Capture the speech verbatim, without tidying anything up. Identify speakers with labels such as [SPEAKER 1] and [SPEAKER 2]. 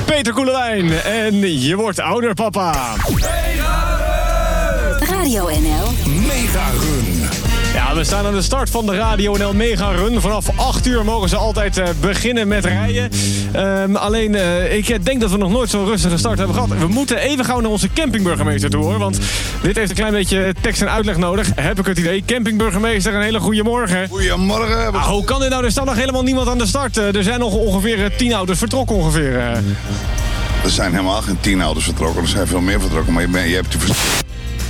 [SPEAKER 1] Peter Koelewijn. En je wordt ouder, papa.
[SPEAKER 2] Radio N L
[SPEAKER 3] Mega Run.
[SPEAKER 1] Ja, we staan aan de start van de Radio N L Mega Run. Vanaf acht uur mogen ze altijd uh, beginnen met rijden. Um, alleen, uh, ik denk dat we nog nooit zo'n rustige start hebben gehad. We moeten even gauw naar onze campingburgemeester toe, hoor. Want dit heeft een klein beetje tekst en uitleg nodig. Heb ik het idee. Campingburgemeester, een hele goede morgen.
[SPEAKER 4] Goedemorgen.
[SPEAKER 1] Ah, hoe kan dit nou? Er staat nog helemaal niemand aan de start. Uh, er zijn nog ongeveer uh, tien auto's vertrokken ongeveer. Uh.
[SPEAKER 4] Er zijn helemaal geen tien auto's vertrokken. Er zijn veel meer vertrokken. Maar je, ben, je hebt die